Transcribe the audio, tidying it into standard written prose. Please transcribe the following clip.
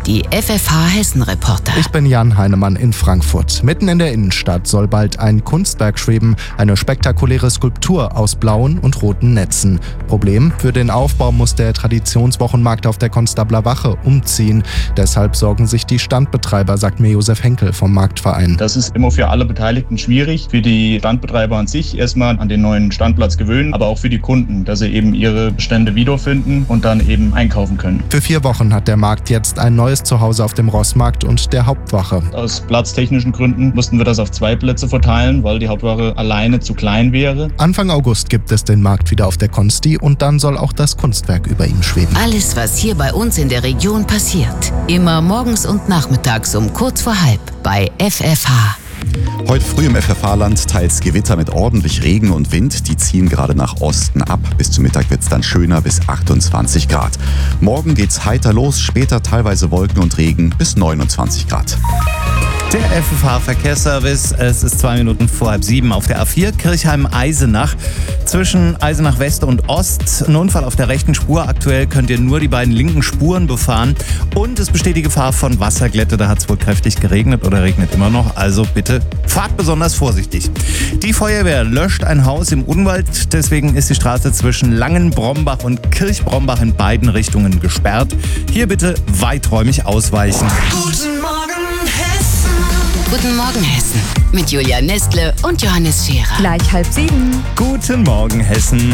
Die FFH Hessen-Reporter. Ich bin Jan Heinemann in Frankfurt. Mitten in der Innenstadt soll bald ein Kunstwerk schweben, eine spektakuläre Skulptur aus blauen und roten Netzen. Problem: Für den Aufbau muss der Traditionswochenmarkt auf der Konstabler Wache umziehen. Deshalb sorgen sich die Standbetreiber, sagt mir Josef Henkel vom Marktverein. Das ist immer für alle Beteiligten schwierig. Für die Standbetreiber an sich erstmal an den neuen Standplatz gewöhnen, aber auch für die Kunden, dass sie eben ihre Bestände wiederfinden und dann eben einkaufen können. Für 4 Wochen hat der Markt jetzt ein neues Zuhause auf dem Rossmarkt und der Hauptwache. Aus platztechnischen Gründen mussten wir das auf 2 Plätze verteilen, weil die Hauptwache alleine zu klein wäre. Anfang August gibt es den Markt wieder auf der Konsti und dann soll auch das Kunstwerk über ihm schweben. Alles, was hier bei uns in der Region passiert. Immer morgens und nachmittags um kurz vor halb bei FFH. Heute früh im FFH-Land teils Gewitter mit ordentlich Regen und Wind. Die ziehen gerade nach Osten ab. Bis zum Mittag wird es dann schöner bis 28 Grad. Morgen geht's heiter los, später teilweise Wolken und Regen bis 29 Grad. Der FFH-Verkehrsservice, es ist 2 Minuten vor halb 7 auf der A4 Kirchheim-Eisenach. Zwischen Eisenach West und Ost ein Unfall auf der rechten Spur. Aktuell könnt ihr nur die beiden linken Spuren befahren. Und es besteht die Gefahr von Wasserglätte. Da hat es wohl kräftig geregnet oder regnet immer noch. Also bitte fahrt besonders vorsichtig. Die Feuerwehr löscht ein Haus im Unwald. Deswegen ist die Straße zwischen Langenbrombach und Kirchbrombach in beiden Richtungen gesperrt. Hier bitte weiträumig ausweichen. Guten Morgen Hessen mit Julia Nestle und Johannes Scherer. Gleich 6:30. Guten Morgen, Hessen.